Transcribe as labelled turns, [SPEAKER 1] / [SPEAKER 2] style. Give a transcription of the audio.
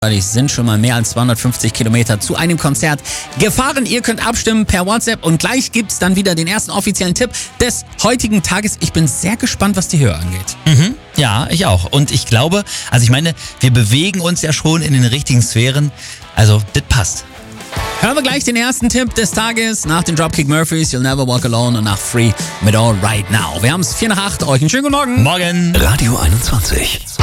[SPEAKER 1] sind schon mal mehr als 250 Kilometer zu einem Konzert gefahren. Ihr könnt abstimmen per WhatsApp und gleich gibt's dann wieder den ersten offiziellen Tipp des heutigen Tages. Ich bin sehr gespannt, was die Höhe angeht.
[SPEAKER 2] Ja, ich auch. Und ich glaube, ich meine, wir bewegen uns ja schon in den richtigen Sphären. Also, das passt.
[SPEAKER 1] Hören wir gleich den ersten Tipp des Tages nach den Dropkick Murphys, You'll Never Walk Alone und nach Free mit All Right Now. Wir haben's 7:55. Euch einen schönen guten Morgen.
[SPEAKER 2] Morgen.
[SPEAKER 3] Radio 21.